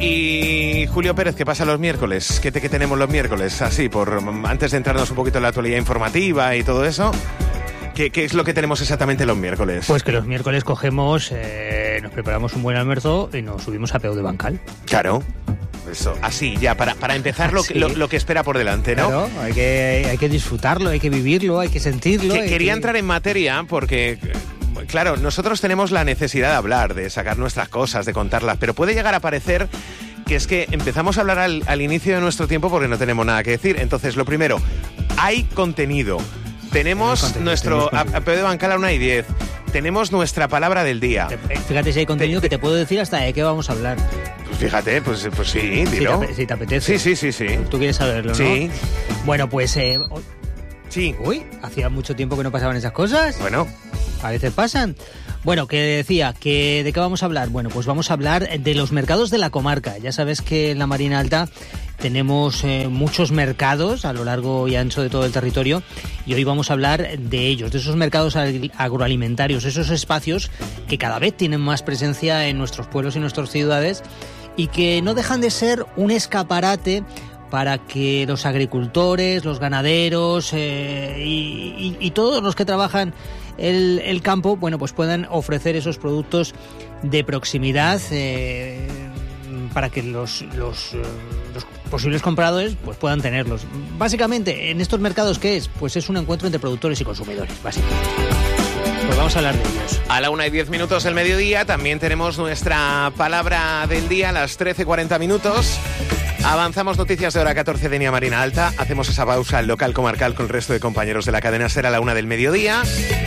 Y Julio Pérez, ¿qué pasa los miércoles? ¿Qué tenemos los miércoles? Así, antes de entrarnos un poquito en la actualidad informativa y todo eso, ¿qué es lo que tenemos exactamente los miércoles? Pues que los miércoles cogemos, nos preparamos un buen almuerzo y nos subimos a Peu de Bancal. Claro. Eso, así, ya, para empezar lo que espera por delante, ¿no? Claro, hay que disfrutarlo, hay que vivirlo, hay que sentirlo. Quería entrar en materia porque, claro, nosotros tenemos la necesidad de hablar, de sacar nuestras cosas, de contarlas, pero puede llegar a parecer que es que empezamos a hablar al inicio de nuestro tiempo porque no tenemos nada que decir. Entonces, lo primero, hay contenido. Tenemos nuestro Peu de Bancal a 1:10. Tenemos nuestra palabra del día. Fíjate si hay contenido que te puedo decir hasta de qué vamos a hablar. Pues fíjate, pues sí, dilo. Si te apetece. Sí. Tú quieres saberlo, ¿no? Sí. Bueno, pues... sí. Uy, hacía mucho tiempo que no pasaban esas cosas. Bueno. A veces pasan. Bueno, que decía, ¿de qué vamos a hablar? Bueno, pues vamos a hablar de los mercados de la comarca. Ya sabes que en la Marina Alta tenemos muchos mercados a lo largo y ancho de todo el territorio y hoy vamos a hablar de ellos, de esos mercados agroalimentarios, esos espacios que cada vez tienen más presencia en nuestros pueblos y nuestras ciudades y que no dejan de ser un escaparate para que los agricultores, los ganaderos y todos los que trabajan el campo, bueno, pues puedan ofrecer esos productos de proximidad para que los posibles compradores pues puedan tenerlos. Básicamente, en estos mercados, ¿qué es? Pues es un encuentro entre productores y consumidores, básicamente. Pues vamos a hablar de ellos. A la 1:10 del mediodía también tenemos nuestra palabra del día a las 13:40. Avanzamos noticias de hora 14 de Nia Marina Alta. Hacemos esa pausa al local comarcal con el resto de compañeros de la cadena SER a la 1 del mediodía.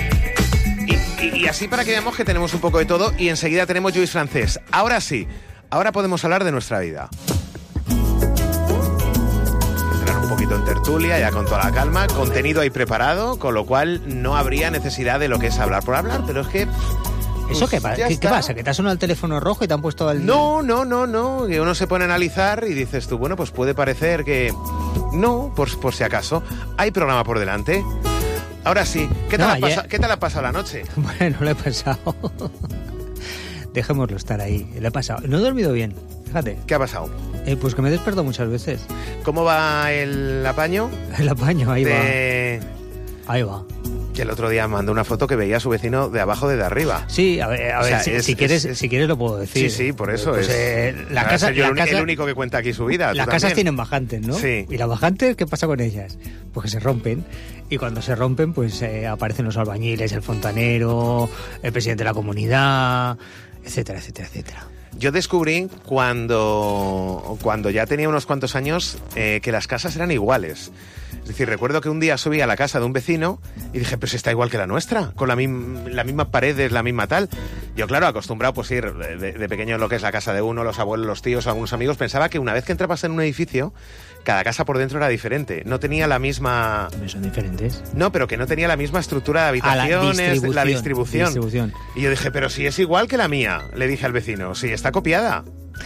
Y así para que veamos que tenemos un poco de todo y enseguida tenemos Lluís Francés. Ahora sí, ahora podemos hablar de nuestra vida. Entrar un poquito en tertulia, ya con toda la calma. Contenido ahí preparado, con lo cual no habría necesidad de lo que es hablar por hablar, pero es que... ¿Eso qué pasa? ¿Que te ha sonado el teléfono rojo y te han puesto al...? No. Que uno se pone a analizar y dices tú, bueno, pues puede parecer que... No, por si acaso. Hay programa por delante. Ahora sí, ¿qué tal ha pasado la noche? Bueno, lo he pasado. Dejémoslo estar ahí, lo he pasado. No he dormido bien, fíjate. ¿Qué ha pasado? Pues que me he despertado muchas veces. ¿Cómo va el apaño? El apaño, ahí va. Que el otro día mandó una foto que veía a su vecino de abajo de arriba. Sí, a ver, si quieres lo puedo decir. Sí, por eso pues, es. El único que cuenta aquí su vida. Las casas tienen bajantes, ¿no? Sí. ¿Y las bajantes qué pasa con ellas? Pues que se rompen. Y cuando se rompen, pues aparecen los albañiles, el fontanero, el presidente de la comunidad, etcétera. Yo descubrí cuando ya tenía unos cuantos años que las casas eran iguales. Es decir, recuerdo que un día subí a la casa de un vecino y dije, pues está igual que la nuestra, con la misma paredes, la misma tal. Yo, claro, acostumbrado pues ir de pequeño en lo que es la casa de uno, los abuelos, los tíos, algunos amigos, pensaba que una vez que entrabas en un edificio, cada casa por dentro era diferente. No tenía la misma... ¿Son diferentes? No, pero que no tenía la misma estructura de habitaciones, la distribución. Y yo dije, pero si es igual que la mía, le dije al vecino, sí, está copiada.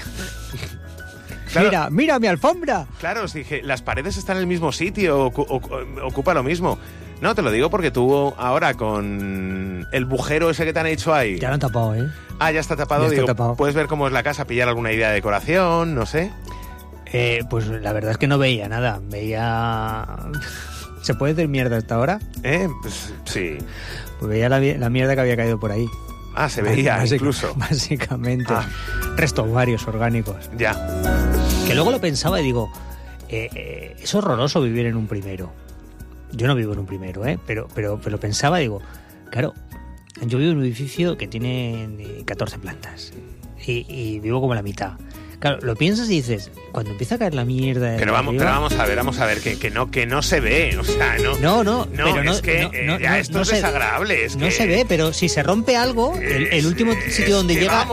Claro, mira mi alfombra. Claro, os dije, las paredes están en el mismo sitio, ocupa lo mismo. No, te lo digo porque tú ahora con el bujero ese que te han hecho ahí... Ya lo han tapado, ¿eh? Ah, ya está tapado. Tapado. Puedes ver cómo es la casa, pillar alguna idea de decoración, no sé. Pues la verdad es que no veía nada. Veía... ¿Se puede decir mierda hasta ahora? Pues sí. Pues veía la mierda que había caído por ahí. Ah, se veía incluso. Básicamente. Ah. Restos varios orgánicos. Ya. Que luego lo pensaba y digo, es horroroso vivir en un primero. Yo no vivo en un primero, pero pensaba y digo, claro, yo vivo en un edificio que tiene 14 plantas y vivo como la mitad. Claro, lo piensas y dices, cuando empieza a caer la mierda... Pero vamos a ver, que no se ve, o sea, no. Pero es que esto es desagradable. No se ve, pero si se rompe algo, el último sitio donde llega...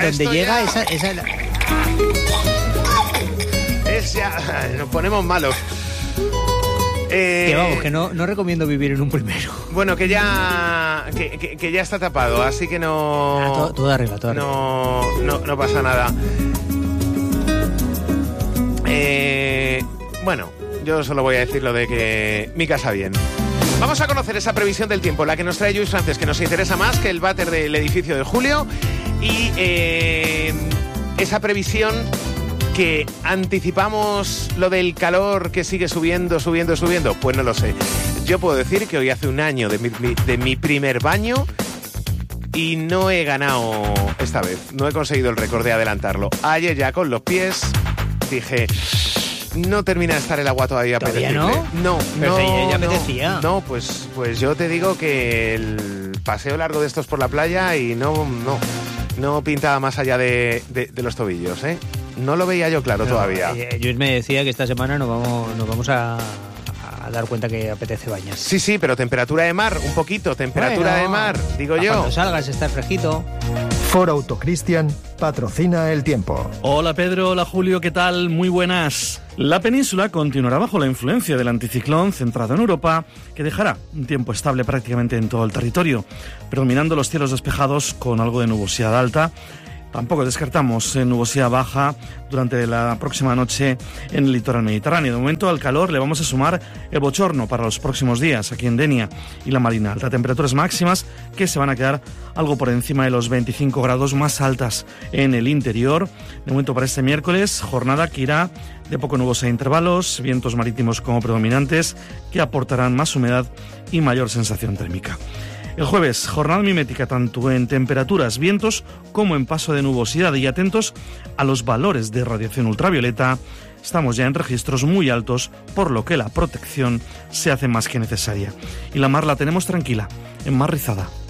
Nos ponemos malos. Que vamos, que no recomiendo vivir en un primero. Bueno, que ya está tapado, así que no... Todo arregla. No pasa nada. Bueno, yo solo voy a decir lo de que mi casa bien. Vamos a conocer esa previsión del tiempo, la que nos trae Lluís Francés, que nos interesa más que el váter del edificio de Julio. Y esa previsión ¿Que anticipamos lo del calor que sigue subiendo? Pues no lo sé. Yo puedo decir que hoy hace un año de mi primer baño y no he ganado esta vez. No he conseguido el récord de adelantarlo. Ayer ya con los pies dije... No termina de estar el agua todavía apetecible. ¿Todavía no? No, pero no, ya apetecía. No, pues yo te digo que el paseo largo de estos por la playa y no pintaba más allá de los tobillos, ¿eh? No lo veía yo claro todavía. Yo me decía que esta semana nos vamos a dar cuenta que apetece bañarse. Sí, pero temperatura de mar, un poquito, temperatura de mar, digo yo. Cuando salgas está fresquito. Ford Autocristian patrocina el tiempo. Hola Pedro, hola Julio, ¿qué tal? Muy buenas. La península continuará bajo la influencia del anticiclón centrado en Europa, que dejará un tiempo estable prácticamente en todo el territorio, predominando los cielos despejados con algo de nubosidad alta. Tampoco descartamos nubosidad baja durante la próxima noche en el litoral mediterráneo. De momento al calor le vamos a sumar el bochorno para los próximos días aquí en Denia y la Marina Alta. Temperaturas máximas que se van a quedar algo por encima de los 25 grados, más altas en el interior. De momento para este miércoles, jornada que irá de poco nubosa a intervalos, vientos marítimos como predominantes que aportarán más humedad y mayor sensación térmica. El jueves, jornada mimética tanto en temperaturas, vientos como en paso de nubosidad, y atentos a los valores de radiación ultravioleta. Estamos ya en registros muy altos, por lo que la protección se hace más que necesaria. Y la mar la tenemos tranquila, en mar rizada.